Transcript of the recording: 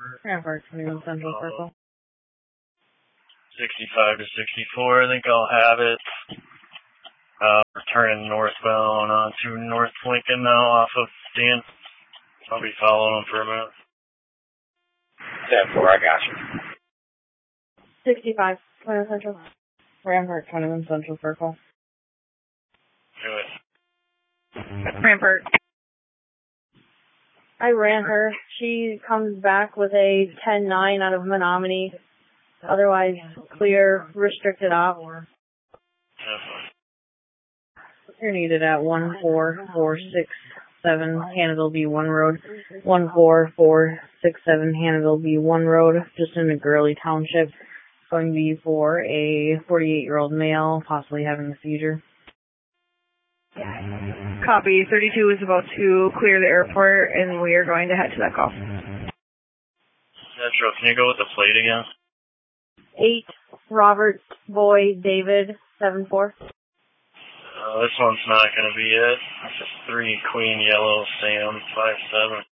Rampart 21 Central Circle. 65 to 64, I think I'll have it. We're turning northbound onto North Lincoln now off of Dan. I'll be following them for a minute. 10-4, I got you. 65, 21 Central. Rampart 21 Central Circle. Do it. Rampart. I ran her. She comes back with a 10-9 out of Menominee. Otherwise, clear, restricted op. You're needed at 14467 Hannibal B1 Road. 14467 Hannibal B1 Road, just in the Gurley Township. Going to be for a 48-year-old male, possibly having a seizure. Copy. 32 is about to clear the airport, and we are going to head to that call. Metro, can you go with the plate again? 8, Robert Boyd David, 74. This one's not going to be it. It's just 3 Queen Yellow Sam 57.